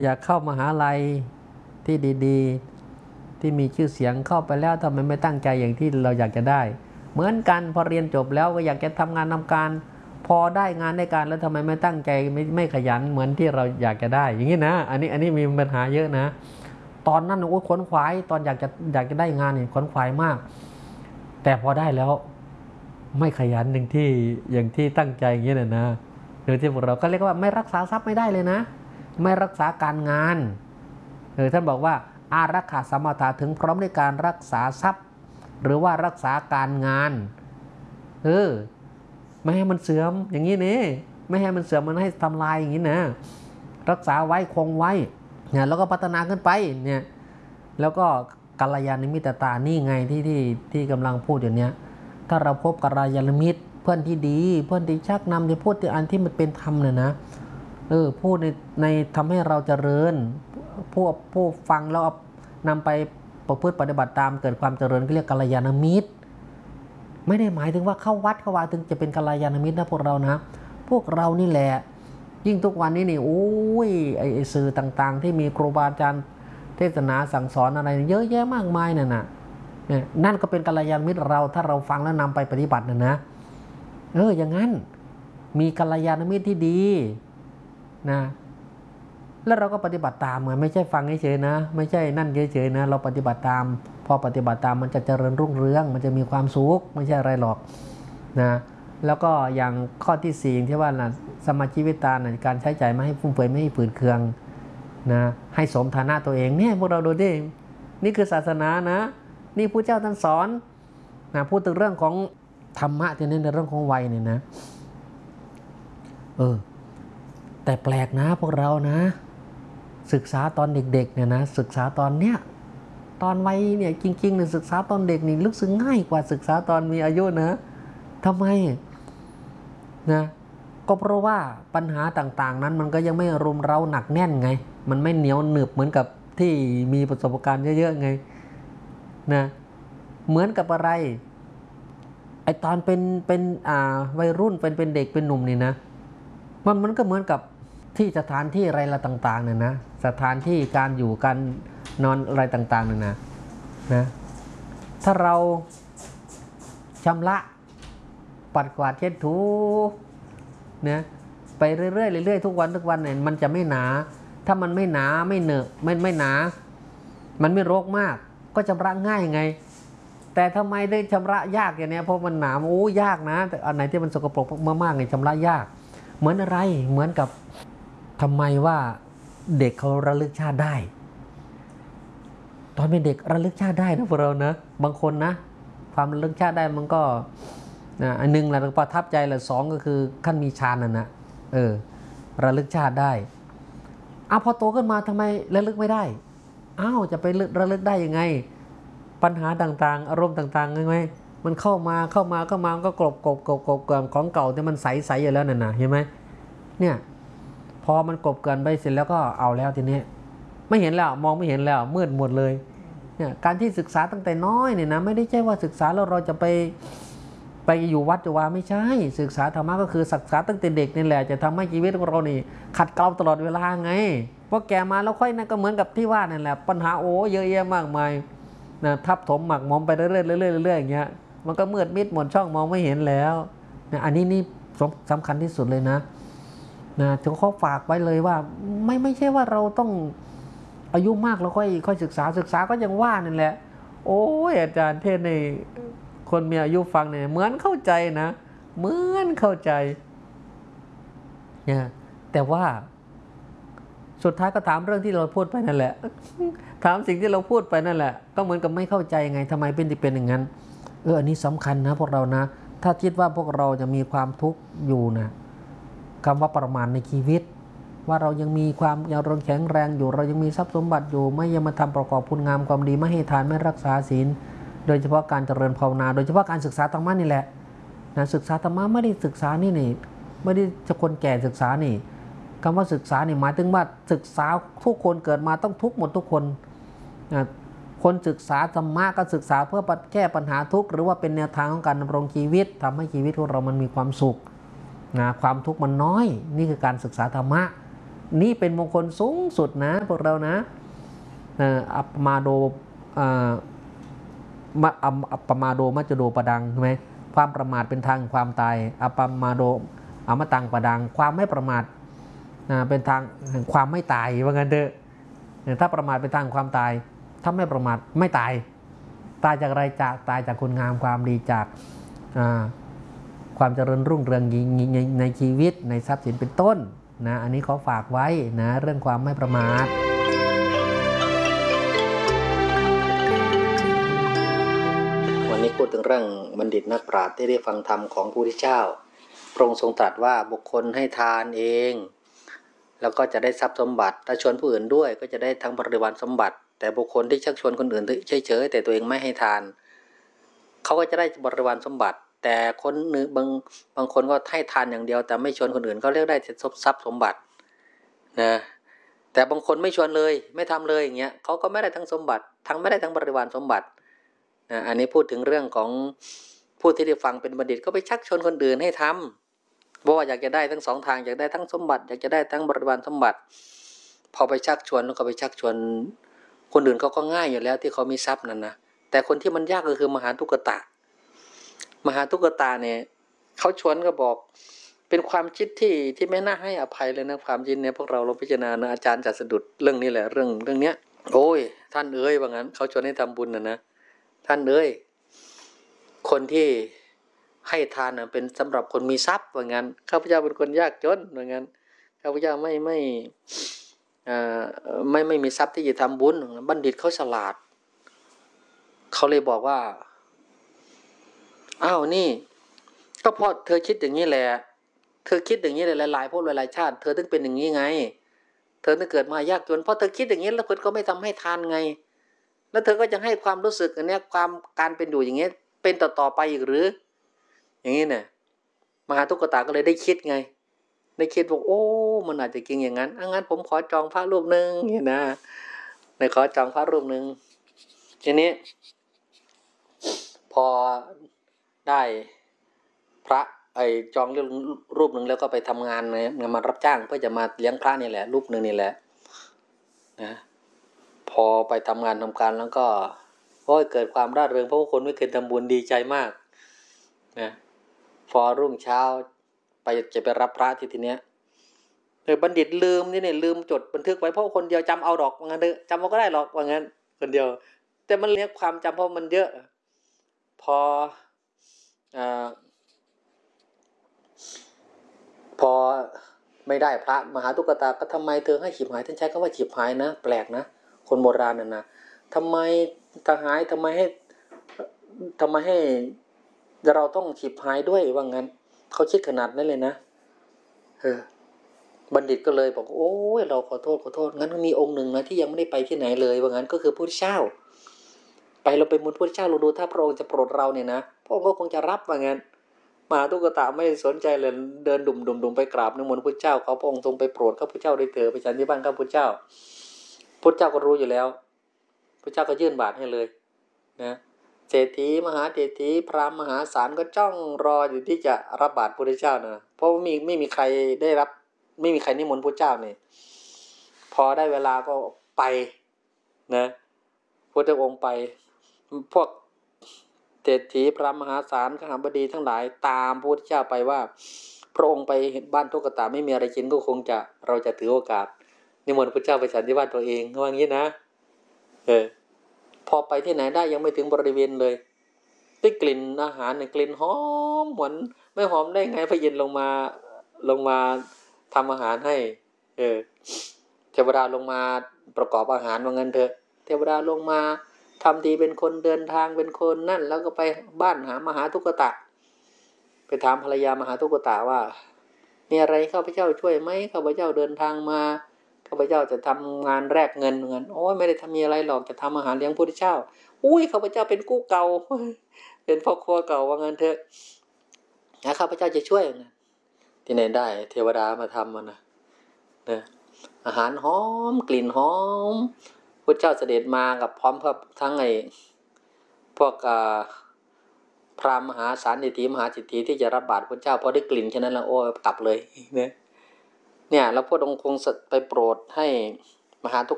อยากเข้ามหาลัยที่ดีๆที่มีชื่อเสียงเข้าไปแล้วทำไมไม่ตั้งใจอย่างที่เราอยากจะได้เหมือนกันพอเรียนจบแล้วก็อยากจะทำงานทำการพอได้งานได้การแล้วทำไมไม่ตั้งใจไม่ขยันเหมือนที่เราอยากจะได้อย่างนี้นะอันนี้มีปัญหาเยอะนะตอนนั้นโอ้ยขวนขวายตอนอยากจะได้งานนี่ขวนขวายมากแต่พอได้แล้วไม่ขยันอย่างที่ตั้งใจอย่างนี้นะโดยที่พวกเราก็เรียกว่าไม่รักษาทรัพย์ไม่ได้เลยนะไม่รักษาการงานท่านบอกว่าอารักขาสัมมาทาถึงพร้อมในการรักษาทรัพย์หรือว่ารักษาการงานไม่ให้มันเสื่อมอย่างนี้นี่ไม่ให้มันเสื่อมมันให้ทำลายอย่างนี้นะรักษาไว้คงไว้เนี่ยแล้วก็พัฒนาขึ้นไปเนี่ยแล้วก็กัลยาณมิตรตานี่ไงที่กำลังพูดอย่างเนี้ยถ้าเราพบกัลยาณมิตรเพื่อนที่ดีเพื่อนที่ชักนำที่พูดที่อันที่มันเป็นธรรมเนี่ยนะพูดในทำให้เราเจริญผู้ฟังแล้วนำไปประพฤติปฏิบัติตามเกิดความเจริญก็เรียกกัลยาณมิตรไม่ได้หมายถึงว่าเข้าวัดเข้าวาถึงจะเป็นกัลยาณมิตรนะพวกเรานะพวกเรานี่แหละยิ่งทุกวันนี้นี่โอ้ยไอ้สื่อต่างๆที่มีครูบาอาจารย์เทศนาสั่งสอนอะไรเยอะแยะมากมายนั่นก็เป็นกัลยาณมิตรเราถ้าเราฟังแล้วนำไปปฏิบัตินะอย่างนั้นมีกัลยาณมิตรที่ดีนะแล้วเราก็ปฏิบัติตามไม่ใช่ฟังเฉยๆนะไม่ใช่นั่นเฉยๆนะเราปฏิบัติตามพอปฏิบัติตามมันจะเจริญรุ่งเรืองมันจะมีความสุขไม่ใช่อะไรหรอกนะแล้วก็อย่างข้อที่4ที่ว่าสมาชีวิตาการใช้จ่ายไม่ให้ฟุ่มเฟือยไม่ให้ฝืนเคืองนะให้สมฐานะตัวเองเนี่ยพวกเราดูดินี่คือศาสนานะนี่พระเจ้าท่านสอนนะพูดถึงเรื่องของธรรมะที่เน้นในเรื่องของวัยเนี่ยนะแต่แปลกนะพวกเรานะศึกษาตอนเด็กๆเนี่ยนะศึกษาตอนเนี้ยตอนวัยเนี่ยจริงๆเนี่ยศึกษาตอนเด็กนี่ลึกซึ้งง่ายกว่าศึกษาตอนมีอายุนะทำไมนะก็เพราะว่าปัญหาต่างๆนั้นมันก็ยังไม่รุมเร้าหนักแน่นไงมันไม่เหนียวหนึบเหมือนกับที่มีประสบการณ์เยอะๆไงนะเหมือนกับอะไรไอตอนเป็นวัยรุ่นเป็นเด็กเป็นหนุ่มนี่นะมันก็เหมือนกับที่สถานที่อะไรละต่างๆเนี่ยนะสถานที่การอยู่การนอนอะไรต่างๆเนี่ยนะถ้าเราชำระปัดกวาดเช็ดถูนะไปเรื่อยๆทุกวันเนี่ยมันจะไม่หนาถ้ามันไม่หนาไม่เหนอะไม่หนามันไม่รกมากก็ชำระง่ายไงแต่ทำไมได้ชำระยากอย่างนี้เพราะมันหนายากนะแต่อันไหนที่มันสกปรกมากๆเนี่ยชำระยากเหมือนอะไรเหมือนกับทำไมว่าเด็กเขาระลึกชาติได้ตอนเป็นเด็กระลึกชาติได้นะพวกเรานะบางคนนะความระลึกชาติได้มันก็อันหนึ่งแหละประทับใจละสองก็คือขั้นมีฌานนะระลึกชาติได้พอโตขึ้นมาทำไมระลึกไม่ได้จะไประลึกได้ยังไงปัญหาต่างๆอารมณ์ต่างๆไงมันเข้ามาก็กลบของเก่าที่มันใสๆอยู่แล้วนะเห็นไหมเนี่ยพอมันกลบเกินไปเสร็จแล้วก็เอาแล้วทีนี้ไม่เห็นแล้วมองไม่เห็นแล้วมืดหมดเลยเนี่ยการที่ศึกษาตั้งแต่น้อยเนี่ยนะไม่ได้ใช่ว่าศึกษาแล้วเราจะไปอยู่วัดจะว่าไม่ใช่ศึกษาธรรมะก็คือศึกษาตั้งแต่เด็กนี่แหละจะทำให้ชีวิตของเรานี่ขัดเกลาตลอดเวลาไงเพราะแก่มาแล้วค่อยนั่นก็เหมือนกับที่ว่านั่นแหละปัญหาเยอะแยะมากมายนะทับถมหมักหมมไปเรื่อยๆอย่างเงี้ยมันก็มืดมิดหมดช่องมองไม่เห็นแล้วนะอันนี้นี่สำคัญที่สุดเลยนะถึงเขาฝากไว้เลยว่าไม่ใช่ว่าเราต้องอายุมากแล้วค่อยศึกษาก็ยังว่านั่นแหละโอ้ยอาจารย์เทศในคนมีอายุฟังเนี่ยเหมือนเข้าใจนะเหมือนเข้าใจเนี่ยแต่ว่าสุดท้ายก็ถามเรื่องที่เราพูดไปนั่นแหละถามสิ่งที่เราพูดไปนั่นแหละก็เหมือนกับไม่เข้าใจไงทำไมเป็นอย่างนั้นอันนี้สำคัญนะพวกเรานะถ้าคิดว่าพวกเราจะมีความทุกข์อยู่นะคำว่าประมาณในชีวิตว่าเรายังมีความยังแข็งแรงอยู่เรายังมีทรัพย์สมบัติอยู่ไม่ยังมาทำประกอบคุณงามความดีไม่ให้ทานไม่รักษาศีลโดยเฉพาะการเจริญภาวนาโดยเฉพาะการศึกษาธรรมะนี่แหละนะศึกษาธรรมะไม่ได้ศึกษานี่ไม่ได้จะคนแก่ศึกษานี่คำว่าศึกษานี่หมายถึงว่าศึกษาทุกคนเกิดมาต้องทุกข์หมดทุกคนนะคนศึกษาธรรมะก็ศึกษาเพื่อแก้ปัญหาทุกข์หรือว่าเป็นแนวทางของการดำรงชีวิตทำให้ชีวิตของเรามันมีความสุขนะความทุกข์มันน้อยนี่คือการศึกษาธรรมะนี่เป็นมงคลสูงสุดนะพวกเรานะอัปปมาโดอัปปมาโดมัจจโดปดังใช่ไหมความประมาทเป็นทางความตายอัปปมาโดอมตังปดังความไม่ประมาทเป็นทางความไม่ตายว่างั้นเถอะถ้าประมาทเป็นทางความตายถ้าไม่ประมาทไม่ตายตายจากอะไรจากตายจากคุณงามความดีจากความเจริญรุ่งเรืองในชีวิตในทรัพย์สินเป็นต้นนะอันนี้เขาฝากไว้นะเรื่องความไม่ประมาทวันนี้พูดถึงเรื่องบัณฑิตนักปราชญ์ที่ได้ฟังธรรมของพระพุทธเจ้าพระองค์ทรงตรัสว่าบุคคลให้ทานเองแล้วก็จะได้ทรัพย์สมบัติถ้าชวนผู้อื่นด้วยก็จะได้ทั้งบริวารสมบัติแต่บุคคลที่ชักชวนคนอื่นเฉยๆแต่ตัวเองไม่ให้ทานเขาก็จะได้บริวารสมบัติแต่คนหนึ่งบางคนก็ให้ทานอย่างเดียวแต่ไม่ชวนคนอื่นเขาเรียกได้ทรัพย์สมบัตินะแต่บางคนไม่ชวนเลยไม่ทำเลยอย่างเงี้ยเขาก็ไม่ได้ทั้งสมบัติทั้งไม่ได้ทั้งบริวารสมบัตินะอันนี้พูดถึงเรื่องของผู้ที่ได้ฟังเป็นบัณฑิตก็ไปชักชวนคนอื่นให้ทำเพราะว่าอยากจะได้ทั้งสองทางอยากได้ทั้งสมบัติอยากจะได้ทั้งบริวารสมบัติพอไปชักชวนแล้วก็ไปชักชวนคนอื่นเขาก็ง่ายอยู่แล้วที่เขามีทรัพย์นั่นนะแต่คนที่มันยากก็คือมหาทุกตะเนี่ยเขาชวนก็บอกเป็นความคิดที่ไม่น่าให้อภัยเลยนะความคิดเนี่ยพวกเราพิจารณานะอาจารย์จัดสะดุดเรื่องนี้แหละเรื่องเนี้ยโอ้ยท่านเอ้ยว่างั้นเขาชวนให้ทำบุญนะท่านเอ้ยคนที่ให้ทานนะเป็นสำหรับคนมีทรัพย์ว่างั้นข้าพเจ้าเป็นคนยากจนว่างั้นข้าพเจ้าไม่มีทรัพย์ที่จะทำบุญบัณฑิตเขาฉลาดเขาเลยบอกว่าอ้าวนี่ก็เพราะเธอคิดอย่างนี้แหละเธอคิดอย่างนี้เลยหลายๆพวกหลายๆชาติเธอถึงเป็นอย่างนี้ไงเธอถึงเกิดมายากจนเพราะเธอคิดอย่างนี้แล้วเพื่อนก็ไม่ทำให้ทานไงแล้วเธอก็จะให้ความรู้สึกอันนี้ความการเป็นอยู่อย่างนี้เป็นต่อไปอีกหรืออย่างนี้เนี่ยมหาทุกตาก็เลยได้คิดไงได้คิดว่าโอ้มันอาจจะจริงอย่างนั้นงั้นผมขอจองพระรูปนึงนี่นะในขอจองพระรูปนึงทีนี้พอได้พระจองรูปหนึ่งแล้วก็ไปทำงานมารับจ้างเพื่อจะมาเลี้ยงพระนี่แหละรูปหนึ่งนี่แหละนะพอไปทำงานทำการแล้วก็เกิดความร่าเริงเพราะว่าคนไม่เคยทำบุญดีใจมากนะพอรุ่งเช้าจะไปรับพระทีเนี้ยบัณฑิตลืมนี่เนี่ยลืมจดบันทึกไว้เพราะคนเดียวจำเอาดอกว่างั้นเถอะจำเอาก็ได้หรอกว่างั้นคนเดียวแต่มันเรียกความจำเพราะมันเยอะพอไม่ได้พระมหาตุกตาก็ทำไมเธอให้ฉิบหายท่านใช้คำว่าฉิบหายนะแปลกนะคนโบราณนะทำไมทหายทำไมให้เราต้องฉิบหายด้วยว่างั้นเขาคิดขนาดนั้นเลยนะบัณฑิตก็เลยบอกโอ้ยเราขอโทษงั้นมีองค์หนึ่งนะที่ยังไม่ได้ไปที่ไหนเลยว่างั้นก็คือพระพุทธเจ้าเราไปมูลพระพุทธเจ้าเราดูถ้าพระองค์จะโปรดเราเนี่ยนะพระองค์ก็คงจะรับว่างั้นมหาตุกตะไม่สนใจเลยเดินดุ่มไปกราบนิมนต์พระเจ้าเขาพระองค์ทรงไปโปรดข้าพเจ้าได้เถิดไปฉันที่บ้านข้าพเจ้าพระเจ้าก็รู้อยู่แล้วพระเจ้าก็ยื่นบาตรให้เลยนะเศรษฐีมหาเศรษฐีพราหมณ์มหาศาลก็จ้องรออยู่ที่จะรับบาตรพระเจ้านะเพราะไม่มีใครได้รับไม่มีใครนิมนต์พระเจ้าเนี่ยพอได้เวลาก็ไปนะพระองค์ไปพวกเศรษฐีพระมหาศาลขหบดีทั้งหลายตามพระพุทธเจ้าไปว่าพระองค์ไปเห็นบ้านทุกตาไม่มีอะไรกินก็คงจะเราจะถือโอกาสนิมนต์พระเจ้าไปฉันที่บ้านตัวเองว่างี้นะพอไปที่ไหนได้ยังไม่ถึงบริเวณเลยได้กลิ่นอาหารเนี่ยกลิ่นหอมหวานไม่หอมได้ไงพระเย็นลงมาทำอาหารให้เทวดาลงมาประกอบอาหารว่างั้นเถอะเทวดาลงมาทำทีเป็นคนเดินทางเป็นคนนั่นแล้วก็ไปบ้านหามหาทุกตะไปถามภรรยามหาทุกตะว่ามีอะไรข้าพเจ้าช่วยไหมข้าพเจ้าเดินทางมาข้าพเจ้าจะทำงานแลกเงินโอ้ยไม่ได้ทำมีอะไรหรอกจะทำอาหารเลี้ยงพระพุทธเจ้าอุ้ยข้าพเจ้าเป็นกู้เก่าเป็นพ่อครัวเก่าว่างั้นเถอะข้าพเจ้าจะช่วยที่ไหนได้เทวดามาทำมันนะอาหารหอมกลิ่นหอมพระเจ้าเสด็จมากับพร้อมทั้งพวกพราหมณ์มหาศาลเศรษฐีมหาเศรษฐีที่จะรับบาตรพระเจ้าพอได้กลิ่นฉะนั้นแล้วโอ้กลับเลยนะเนี่ยแล้วพระองค์คงไปโปรดให้มหาทุก